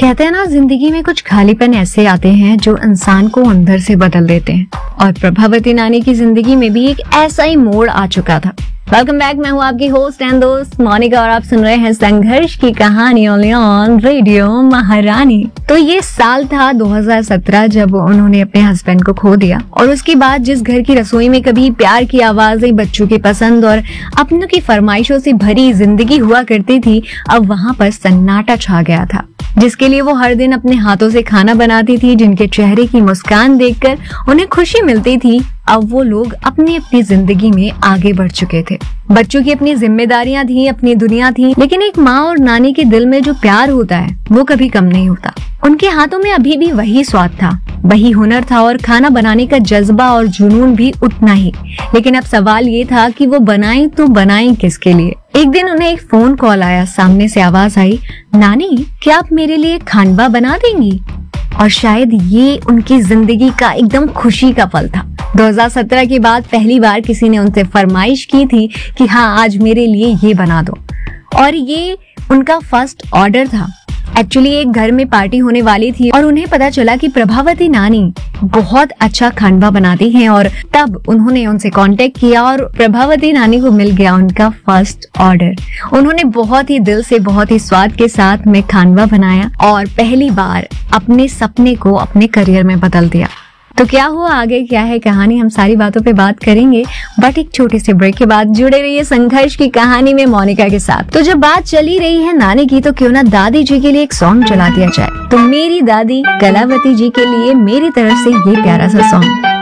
कहते हैं ना, जिंदगी में कुछ खालीपन ऐसे आते हैं जो इंसान को अंदर से बदल देते हैं, और प्रभावती नानी की जिंदगी में भी एक ऐसा ही मोड़ आ चुका था। वेलकम बैक, मैं हूँ आपकी होस्ट एंड दोस्त मोनिका और आप सुन रहे हैं संघर्ष की कहानी ओनली ऑन रेडियो महारानी। तो ये साल था 2017 जब उन्होंने अपने हस्बैंड को खो दिया, और उसके बाद जिस घर की रसोई में कभी प्यार की आवाजें, बच्चों की पसंद और अपनों की फरमाइशों से भरी जिंदगी हुआ करती थी, अब वहाँ पर सन्नाटा छा गया था। जिसके लिए वो हर दिन अपने हाथों से खाना बनाती थी, जिनके चेहरे की मुस्कान देखकर उन्हें खुशी मिलती थी, अब वो लोग अपनी अपनी जिंदगी में आगे बढ़ चुके थे। बच्चों की अपनी जिम्मेदारियां थी, अपनी दुनिया थी, लेकिन एक माँ और नानी के दिल में जो प्यार होता है वो कभी कम नहीं होता। उनके हाथों में अभी भी वही स्वाद था, वही हुनर था, और खाना बनाने का जज्बा और जुनून भी उतना ही। लेकिन अब सवाल ये था कि वो बनाई तो बनाई किसके लिए। एक दिन उन्हें एक फोन कॉल आया, सामने से आवाज आई, नानी क्या आप मेरे लिए खानवा बना देंगी? और शायद ये उनकी जिंदगी का एकदम खुशी का पल था। 2017 के बाद पहली बार किसी ने उनसे फरमाइश की थी कि हाँ, आज मेरे लिए ये बना दो, और ये उनका फर्स्ट ऑर्डर था। एक्चुअली एक घर में पार्टी होने वाली थी और उन्हें पता चला कि प्रभावती नानी बहुत अच्छा खानवा बनाती हैं, और तब उन्होंने उनसे कांटेक्ट किया और प्रभावती नानी को मिल गया उनका फर्स्ट ऑर्डर। उन्होंने बहुत ही दिल से, बहुत ही स्वाद के साथ में खानवा बनाया और पहली बार अपने सपने को अपने करियर में बदल दिया। तो क्या हुआ आगे, क्या है कहानी, हम सारी बातों पे बात करेंगे, बट एक छोटे से ब्रेक के बाद जुड़े रहिए संघर्ष की कहानी में मोनिका के साथ। तो जब बात चली रही है नानी की, तो क्यों ना दादी जी के लिए एक सॉन्ग चला दिया जाए। तो मेरी दादी कलावती जी के लिए मेरी तरफ से ये प्यारा सा सॉन्ग।